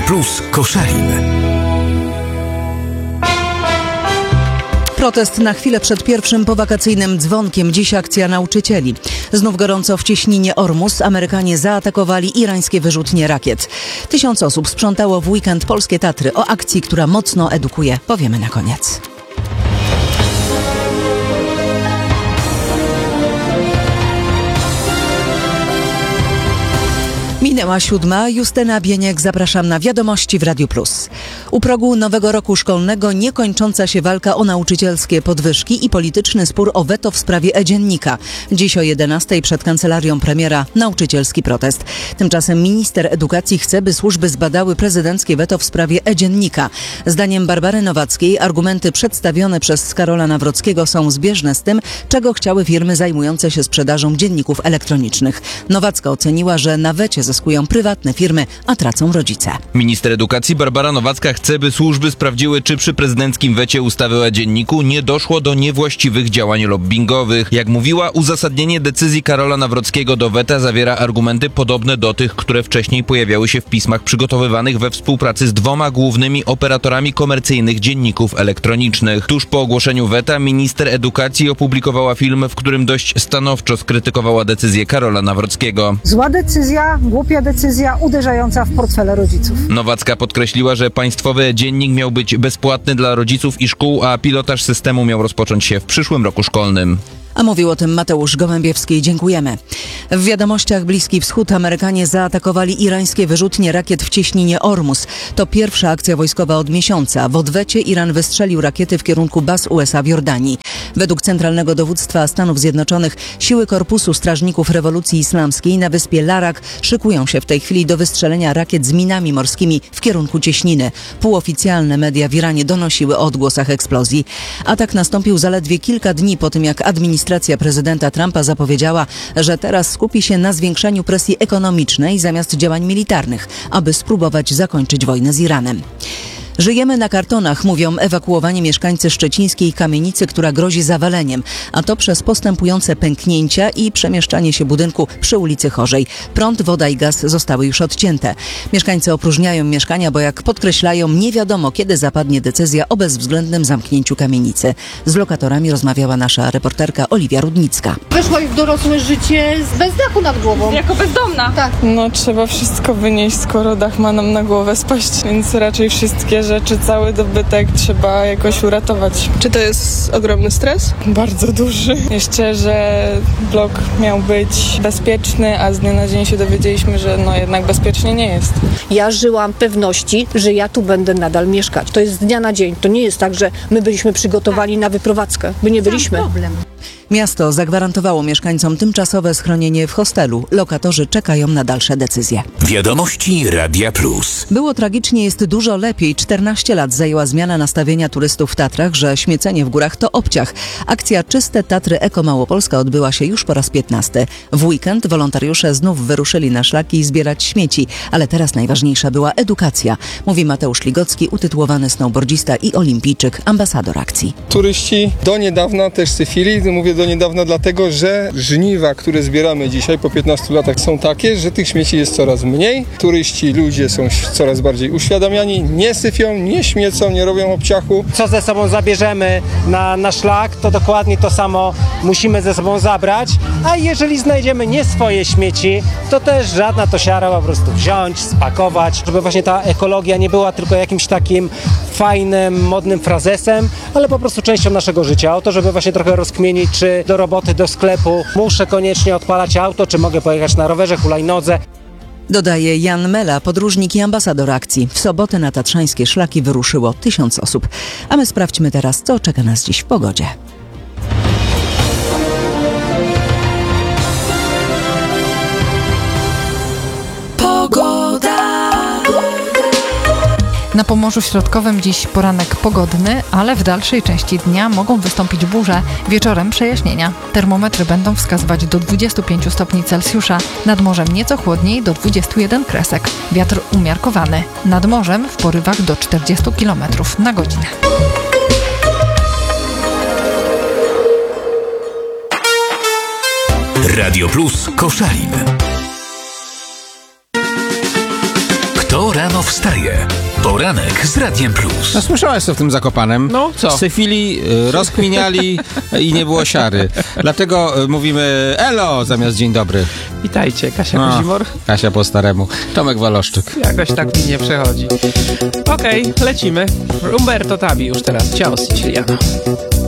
Plus Koszalin. Protest na chwilę przed pierwszym powakacyjnym dzwonkiem. Dziś akcja nauczycieli. Znów gorąco w cieśninie Ormus Amerykanie zaatakowali irańskie wyrzutnie rakiet. 1000 osób sprzątało w weekend polskie Tatry. O akcji, która mocno edukuje, powiemy na koniec. Minęła 7. Justyna Bieniek, zapraszam na wiadomości w Radiu Plus. U progu nowego roku szkolnego niekończąca się walka o nauczycielskie podwyżki i polityczny spór o weto w sprawie e-dziennika. Dziś o 11 przed kancelarią premiera nauczycielski protest. Tymczasem minister edukacji chce, by służby zbadały prezydenckie weto w sprawie e-dziennika. Zdaniem Barbary Nowackiej argumenty przedstawione przez Karola Nawrockiego są zbieżne z tym, czego chciały firmy zajmujące się sprzedażą dzienników elektronicznych. Nowacka oceniła, że na wecie zyskują prywatne firmy, a tracą rodzice. Minister edukacji Barbara Nowacka chce, by służby sprawdziły, czy przy prezydenckim wecie ustawy o dzienniku nie doszło do niewłaściwych działań lobbingowych. Jak mówiła, uzasadnienie decyzji Karola Nawrockiego do weta zawiera argumenty podobne do tych, które wcześniej pojawiały się w pismach przygotowywanych we współpracy z 2 głównymi operatorami komercyjnych dzienników elektronicznych. Tuż po ogłoszeniu weta minister edukacji opublikowała film, w którym dość stanowczo skrytykowała decyzję Karola Nawrockiego. Zła decyzja, głupia decyzja, uderzająca w portfele rodziców. Nowacka podkreśliła, że państwowy dziennik miał być bezpłatny dla rodziców i szkół, a pilotaż systemu miał rozpocząć się w przyszłym roku szkolnym. A mówił o tym Mateusz Gołębiewski. Dziękujemy. W wiadomościach Bliski Wschód Amerykanie zaatakowali irańskie wyrzutnie rakiet w cieśninie Ormus. To pierwsza akcja wojskowa od miesiąca. W odwecie Iran wystrzelił rakiety w kierunku baz USA w Jordanii. Według Centralnego Dowództwa Stanów Zjednoczonych siły Korpusu Strażników Rewolucji Islamskiej na wyspie Larak szykują się w tej chwili do wystrzelenia rakiet z minami morskimi w kierunku cieśniny. Półoficjalne media w Iranie donosiły o odgłosach eksplozji. Atak nastąpił zaledwie kilka dni po tym, jak administracja prezydenta Trumpa zapowiedziała, że teraz skupi się na zwiększeniu presji ekonomicznej zamiast działań militarnych, aby spróbować zakończyć wojnę z Iranem. Żyjemy na kartonach, mówią ewakuowani mieszkańcy szczecińskiej kamienicy, która grozi zawaleniem, a to przez postępujące pęknięcia i przemieszczanie się budynku przy ulicy Chorzej. Prąd, woda i gaz zostały już odcięte. Mieszkańcy opróżniają mieszkania, bo jak podkreślają, nie wiadomo, kiedy zapadnie decyzja o bezwzględnym zamknięciu kamienicy. Z lokatorami rozmawiała nasza reporterka Oliwia Rudnicka. Weszła w dorosłe życie bez dachu nad głową. Jako bezdomna. Tak. No trzeba wszystko wynieść, skoro dach ma nam na głowę spaść, więc raczej wszystkie rzeczy, cały dobytek trzeba jakoś uratować. Czy to jest ogromny stres? Bardzo duży. Jeszcze, że blok miał być bezpieczny, a z dnia na dzień się dowiedzieliśmy, że jednak bezpiecznie nie jest. Ja żyłam pewności, że ja tu będę nadal mieszkać. To jest z dnia na dzień. To nie jest tak, że my byliśmy przygotowani na wyprowadzkę. My nie byliśmy. Miasto zagwarantowało mieszkańcom tymczasowe schronienie w hostelu. Lokatorzy czekają na dalsze decyzje. Wiadomości Radia Plus. Było tragicznie, jest dużo lepiej. 14 lat zajęła zmiana nastawienia turystów w Tatrach, że śmiecenie w górach to obciach. Akcja Czyste Tatry Eko Małopolska odbyła się już po raz 15. W weekend wolontariusze znów wyruszyli na szlaki zbierać śmieci, ale teraz najważniejsza była edukacja, mówi Mateusz Ligocki, utytułowany snowboardzista i olimpijczyk, ambasador akcji. Turyści do niedawna też syfili, mówię do niedawna dlatego, że żniwa, które zbieramy dzisiaj po 15 latach są takie, że tych śmieci jest coraz mniej. Turyści, ludzie są coraz bardziej uświadamiani, nie syfią, nie śmiecą, nie robią obciachu. Co ze sobą zabierzemy na szlak, to dokładnie to samo musimy ze sobą zabrać, a jeżeli znajdziemy nie swoje śmieci, to też żadna to siara, po prostu wziąć, spakować, żeby właśnie ta ekologia nie była tylko jakimś takim fajnym, modnym frazesem, ale po prostu częścią naszego życia. O to, żeby właśnie trochę rozkmienić, czy do roboty, do sklepu muszę koniecznie odpalać auto, czy mogę pojechać na rowerze, hulajnodze. Dodaje Jan Mela, podróżnik i ambasador akcji. W sobotę na tatrzańskie szlaki wyruszyło 1000 osób. A my sprawdźmy teraz, co czeka nas dziś w pogodzie. Na Pomorzu Środkowym dziś poranek pogodny, ale w dalszej części dnia mogą wystąpić burze. Wieczorem przejaśnienia. Termometry będą wskazywać do 25 stopni Celsjusza. Nad morzem nieco chłodniej do 21 kresek. Wiatr umiarkowany. Nad morzem w porywach do 40 km na godzinę. Radio Plus Koszalin. Kto rano Rano wstaje. Poranek z Radiem Plus. No słyszałeś co w tym Zakopanem? No, co? Syfili, rozkminiali i nie było siary. Dlatego mówimy elo zamiast dzień dobry. Witajcie, Kasia Kozimor. Kasia po staremu. Tomek Waloszczyk. Jakoś tak mi nie przechodzi. Okej, lecimy. Umberto Tabi już teraz. Ciao, Siciliano.